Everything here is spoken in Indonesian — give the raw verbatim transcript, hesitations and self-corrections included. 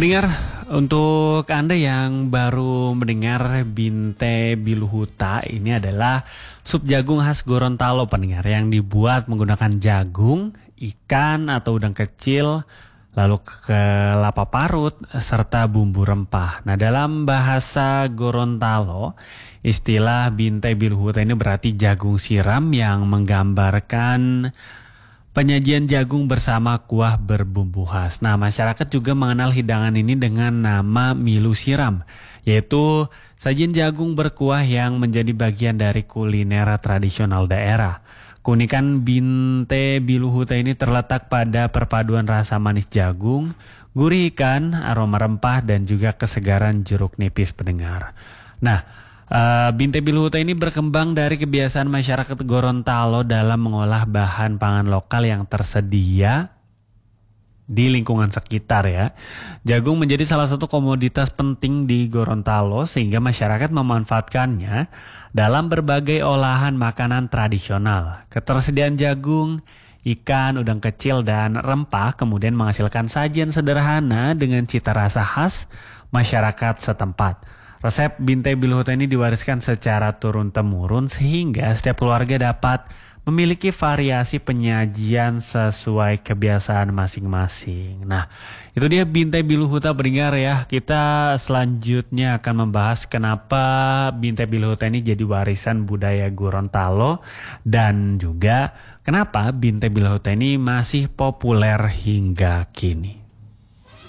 Pendengar, untuk Anda yang baru mendengar Binte Biluhuta, ini adalah sup jagung khas Gorontalo pendengar yang dibuat menggunakan jagung, ikan atau udang kecil, lalu kelapa parut serta bumbu rempah. Nah, dalam bahasa Gorontalo, istilah Binte Biluhuta ini berarti jagung siram yang menggambarkan penyajian jagung bersama kuah berbumbu khas. Nah, masyarakat juga mengenal hidangan ini dengan nama milu siram, yaitu sajian jagung berkuah yang menjadi bagian dari kuliner tradisional daerah. Keunikan Binte Biluhuta ini terletak pada perpaduan rasa manis jagung, gurih ikan, aroma rempah, dan juga kesegaran jeruk nipis pendengar. Nah, Uh, Binte Biluhuta ini berkembang dari kebiasaan masyarakat Gorontalo dalam mengolah bahan pangan lokal yang tersedia di lingkungan sekitar ya. Jagung menjadi salah satu komoditas penting di Gorontalo sehingga masyarakat memanfaatkannya dalam berbagai olahan makanan tradisional. Ketersediaan jagung, ikan, udang kecil, dan rempah kemudian menghasilkan sajian sederhana dengan cita rasa khas masyarakat setempat. Resep Binte Biluhuta ini diwariskan secara turun-temurun sehingga setiap keluarga dapat memiliki variasi penyajian sesuai kebiasaan masing-masing. Nah, itu dia Binte Biluhuta pendengar ya. Kita selanjutnya akan membahas kenapa Binte Biluhuta ini jadi warisan budaya Gorontalo dan juga kenapa Binte Biluhuta ini masih populer hingga kini.